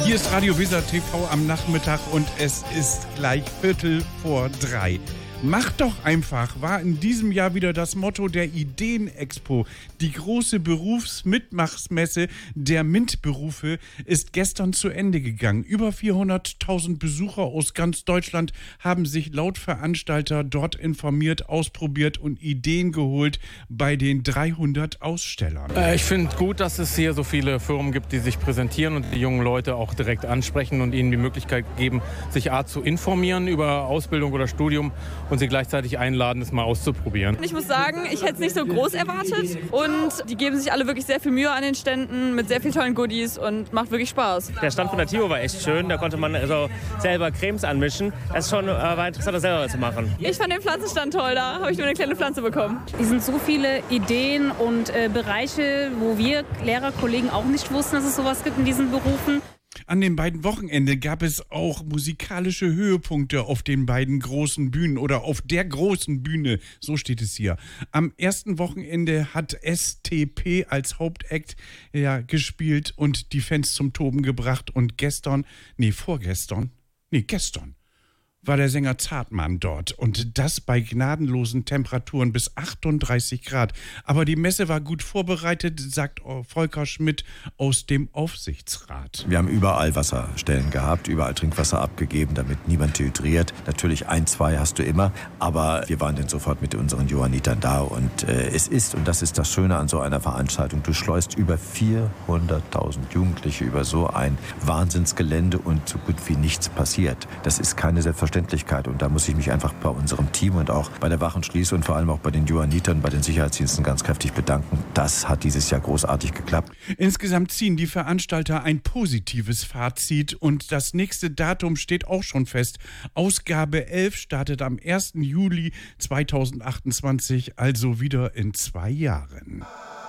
Hier ist Radio Weser TV am Nachmittag und es ist gleich 2:45. Mach doch einfach war in diesem Jahr wieder das Motto der Ideen-Expo. Die große Berufsmitmachsmesse der MINT-Berufe ist gestern zu Ende gegangen. Über 400.000 Besucher aus ganz Deutschland haben sich laut Veranstalter dort informiert, ausprobiert und Ideen geholt bei den 300 Ausstellern. Ich finde gut, dass es hier so viele Firmen gibt, die sich präsentieren und die jungen Leute auch direkt ansprechen und ihnen die Möglichkeit geben, sich zu informieren über Ausbildung oder Studium und sie gleichzeitig einladen, es mal auszuprobieren. Ich muss sagen, ich hätte es nicht so groß erwartet und die geben sich alle wirklich sehr viel Mühe an den Ständen mit sehr vielen tollen Goodies und macht wirklich Spaß. Der Stand von der Timo war echt schön, da konnte man also selber Cremes anmischen. Das ist schon war interessant, das selber zu machen. Ich fand den Pflanzenstand toll, da habe ich nur eine kleine Pflanze bekommen. Es sind so viele Ideen und Bereiche, wo wir Lehrerkollegen auch nicht wussten, dass es sowas gibt in diesen Berufen. An den beiden Wochenenden gab es auch musikalische Höhepunkte auf den beiden großen Bühnen oder auf der großen Bühne, so steht es hier. Am ersten Wochenende hat STP als Hauptakt gespielt und die Fans zum Toben gebracht und gestern war der Sänger Zartmann dort und das bei gnadenlosen Temperaturen bis 38 Grad. Aber die Messe war gut vorbereitet, sagt Volker Schmidt aus dem Aufsichtsrat. Wir haben überall Wasserstellen gehabt, überall Trinkwasser abgegeben, damit niemand dehydriert. Natürlich 1, 2 hast du immer, aber wir waren dann sofort mit unseren Johannitern da und es ist, und das ist das Schöne an so einer Veranstaltung, du schleust über 400.000 Jugendliche über so ein Wahnsinnsgelände und so gut wie nichts passiert. Das ist keine Selbstverständlichkeit und da muss ich mich einfach bei unserem Team und auch bei der Wachenschließe und vor allem auch bei den Johannitern, bei den Sicherheitsdiensten ganz kräftig bedanken. Das hat dieses Jahr großartig geklappt. Insgesamt ziehen die Veranstalter ein positives Fazit und das nächste Datum steht auch schon fest. Ausgabe 11 startet am 1. Juli 2028, also wieder in 2 Jahren.